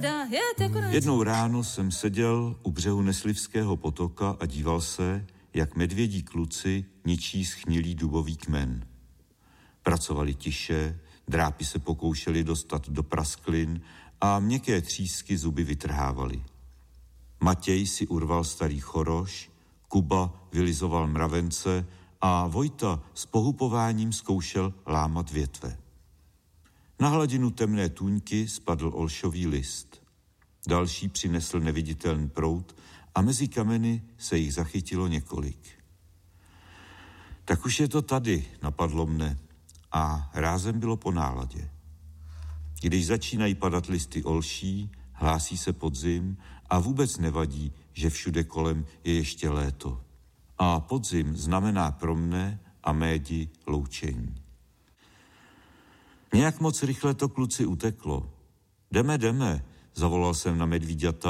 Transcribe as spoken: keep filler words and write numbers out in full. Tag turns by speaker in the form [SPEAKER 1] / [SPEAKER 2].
[SPEAKER 1] Jednou ráno jsem seděl u břehu Neslivského potoka a díval se, jak medvědí kluci ničí schnilý dubový kmen. Pracovali tiše, drápy se pokoušeli dostat do prasklin a měkké třísky zuby vytrhávali. Matěj si urval starý choroš, Kuba vylizoval mravence a Vojta s pohupováním zkoušel lámat větve. Na hladinu temné tůňky spadl olšový list. Další přinesl neviditelný proud a mezi kameny se jich zachytilo několik. Tak už je to tady, napadlo mne, a rázem bylo po náladě. Když začínají padat listy olší, hlásí se podzim a vůbec nevadí, že všude kolem je ještě léto. A podzim znamená pro mne a médi loučení. Nějak moc rychle to kluci uteklo. Jdeme, jdeme, zavolal jsem na medvíďata